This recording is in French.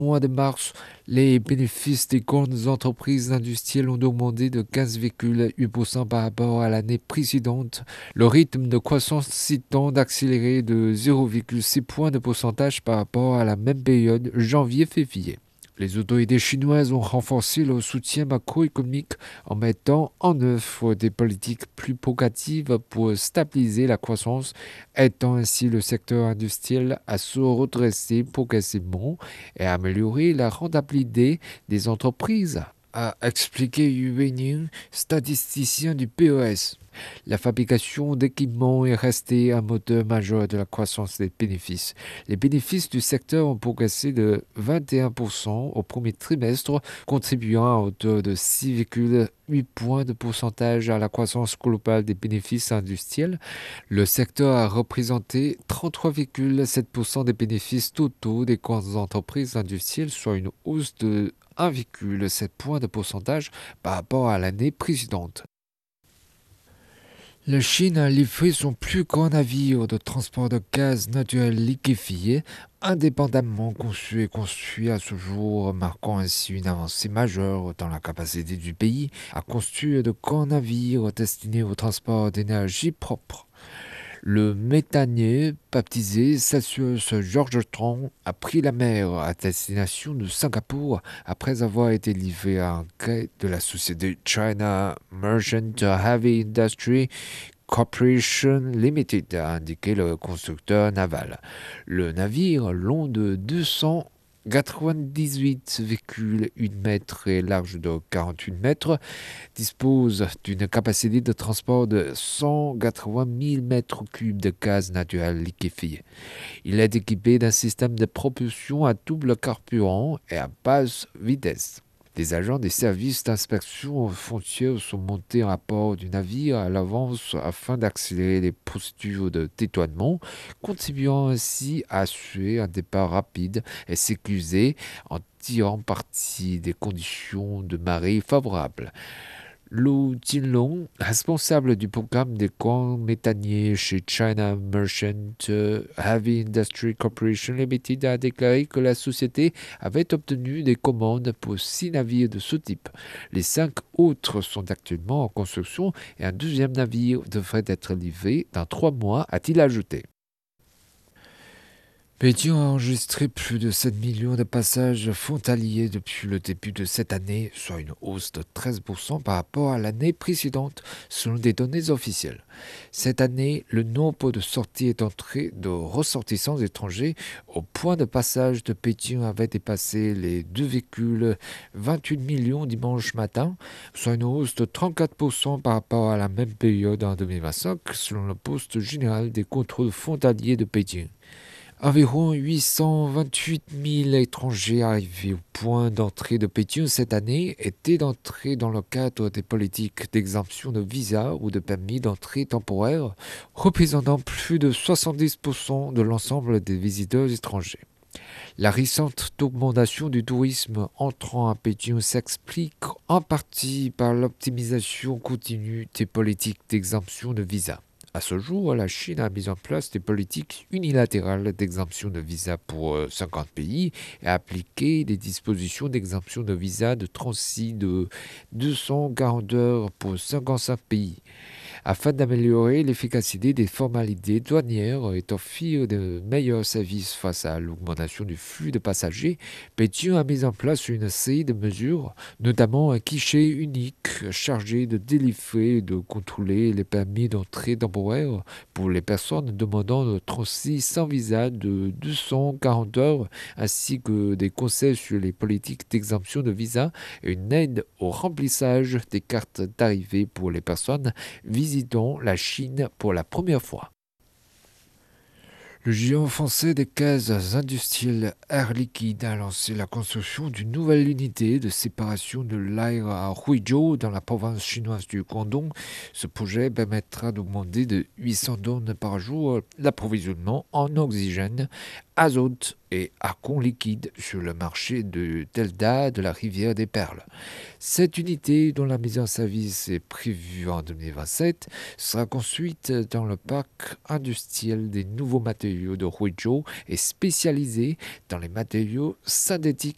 Au mois de mars, les bénéfices des grandes entreprises industrielles ont augmenté de 15,8% par rapport à l'année précédente, le rythme de croissance s'étant d'accélérer de 0,6 points de pourcentage par rapport à la même période janvier-février. Les autorités chinoises ont renforcé leur soutien macroéconomique en mettant en œuvre des politiques plus progressives pour stabiliser la croissance, aidant ainsi le secteur industriel à se redresser progressivement et améliorer la rentabilité des entreprises, a expliqué Yu Ning, statisticien du POS. La fabrication d'équipements est restée un moteur majeur de la croissance des bénéfices. Les bénéfices du secteur ont progressé de 21% au premier trimestre, contribuant à hauteur de 6,8 points de pourcentage à la croissance globale des bénéfices industriels. Le secteur a représenté 33,7% des bénéfices totaux des grandes entreprises industrielles, soit une hausse de 1,7 points de pourcentage par rapport à l'année précédente. La Chine a livré son plus grand navire de transport de gaz naturel liquéfié, indépendamment conçu et construit à ce jour, marquant ainsi une avancée majeure dans la capacité du pays à construire de grands navires destinés au transport d'énergie propre. Le méthanier, baptisé Celsius Georgetown, a pris la mer à destination de Singapour après avoir été livré à un quai de la société China Merchant Heavy Industry Corporation Limited, a indiqué le constructeur naval. Le navire, long de 298,1 mètres et large de 48 mètres, dispose d'une capacité de transport de 180 000 mètres cubes de gaz naturel liquéfié. Il est équipé d'un système de propulsion à double carburant et à basse vitesse. Des agents des services d'inspection frontières sont montés à bord du navire à l'avance afin d'accélérer les procédures de détoinement, contribuant ainsi à assurer un départ rapide et sécurisé en tirant parti des conditions de marée favorables. Lu Jinlong, responsable du programme des grands méthaniers chez China Merchant Heavy Industry Corporation Limited, a déclaré que la société avait obtenu des commandes pour 6 navires de ce type. Les 5 autres sont actuellement en construction et un deuxième navire devrait être livré dans 3 mois, a-t-il ajouté. Pékin a enregistré plus de 7 millions de passages frontaliers depuis le début de cette année, soit une hausse de 13% par rapport à l'année précédente, selon des données officielles. Cette année, le nombre de sorties et d'entrées de ressortissants étrangers au point de passage de Pékin avait dépassé les 2,28 millions dimanche matin, soit une hausse de 34% par rapport à la même période en 2025, selon le poste général des contrôles frontaliers de Pékin. Environ 828 000 étrangers arrivés au point d'entrée de Pékin cette année étaient entrés dans le cadre des politiques d'exemption de visa ou de permis d'entrée temporaire, représentant plus de 70% de l'ensemble des visiteurs étrangers. La récente augmentation du tourisme entrant à Pékin s'explique en partie par l'optimisation continue des politiques d'exemption de visa. À ce jour, la Chine a mis en place des politiques unilatérales d'exemption de visa pour 50 pays et a appliqué des dispositions d'exemption de visa de transit de 240 heures pour 55 pays. Afin d'améliorer l'efficacité des formalités douanières et d'offrir de meilleurs services face à l'augmentation du flux de passagers, Pékin a mis en place une série de mesures, notamment un guichet unique chargé de délivrer et de contrôler les permis d'entrée temporaire pour les personnes demandant le transit sans visa de 240 heures, ainsi que des conseils sur les politiques d'exemption de visa et une aide au remplissage des cartes d'arrivée pour les personnes visitant la Chine pour la première fois. Le géant français des gaz industriels Air Liquide a lancé la construction d'une nouvelle unité de séparation de l'air à Huizhou dans la province chinoise du Guangdong. Ce projet permettra d'augmenter de 800 tonnes par jour l'approvisionnement en oxygène, azote et argon liquide sur le marché de delta de la rivière des Perles. Cette unité, dont la mise en service est prévue en 2027, sera construite dans le parc industriel des nouveaux matériaux de Huizhou et spécialisée dans les matériaux synthétiques